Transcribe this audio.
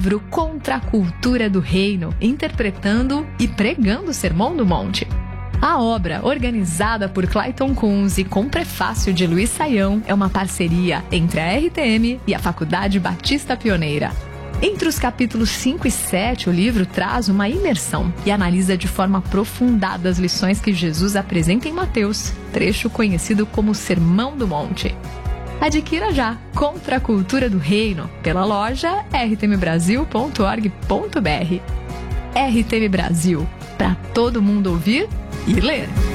livro Contra a Cultura do Reino, interpretando e pregando o Sermão do Monte. A obra, organizada por Clayton Kunze com prefácio de Luiz Saião, é uma parceria entre a RTM e a Faculdade Batista Pioneira. Entre os capítulos 5 e 7, o livro traz uma imersão e analisa de forma aprofundada as lições que Jesus apresenta em Mateus, trecho conhecido como Sermão do Monte. Adquira já Contra a Cultura do Reino pela loja rtmbrasil.org.br. RTM Brasil, para todo mundo ouvir e ler.